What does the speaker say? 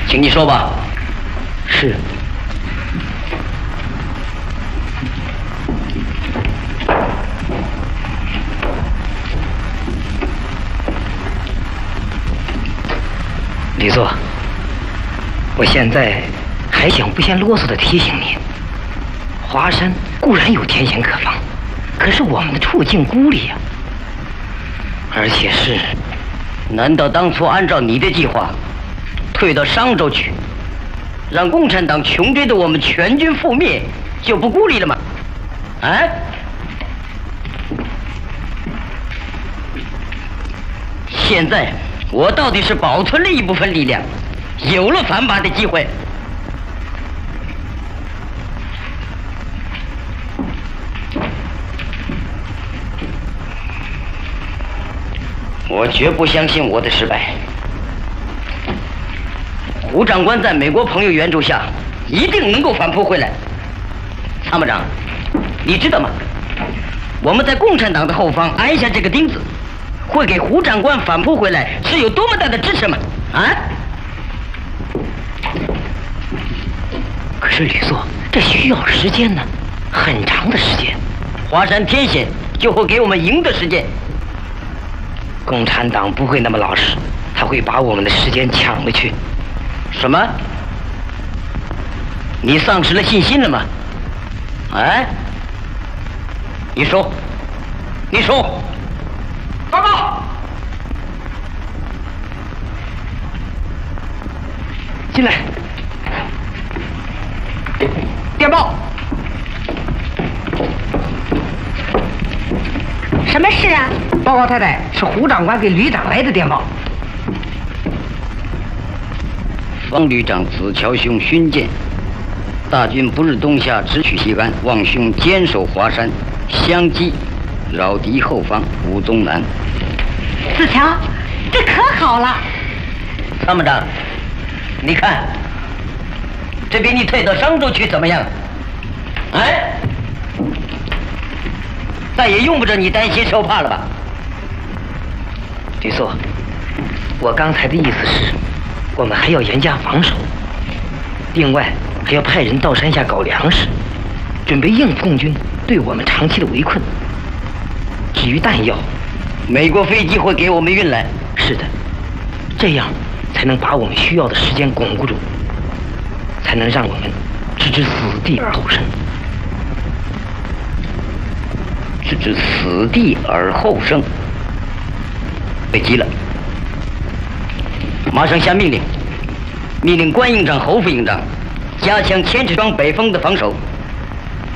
请你说吧。 是。李座，我现在还想不嫌啰嗦地提醒您，华山固然有天险可防，可是我们的处境孤立呀，而且是…… 难道当初按照你的计划，退到商州去，让共产党穷追的我们全军覆灭，就不孤立了吗？啊？现在我到底是保存了一部分力量，有了反拔的机会。我绝不相信我的失败。胡长官在美国朋友援助下，一定能够反扑回来。参谋长，你知道吗？我们在共产党的后方安下这个钉子，会给胡长官反扑回来是有多么大的支持吗？啊？ 可是吕座，这需要时间呢，很长的时间。 华山天险就会给我们赢的时间。 共产党不会那么老实，他会把我们的时间抢了去。 什么？你丧失了信心了吗？哎，你说，你说，报告。 进来。电报。 什么事啊？ 报告太太，是胡长官给旅长来的电报。 方旅长子乔兄勋鉴，大军不日东下，直取西安，望兄坚守华山，相击扰敌后方，无踪南。 子乔，这可好了。 参谋长，你看，这比你退到商州去怎么样？哎，再也用不着你担心受怕了吧？ 吕座，我刚才的意思是，我们还要严加防守，另外还要派人到山下搞粮食，准备应付共军对我们长期的围困。至于弹药， 美国飞机会给我们运来。 是的，这样才能把我们需要的时间巩固住，才能让我们置之死地而后生。 置之死地而后生。别急了，马上下命令，命令关营长、侯副营长加强千尺庄北峰的防守，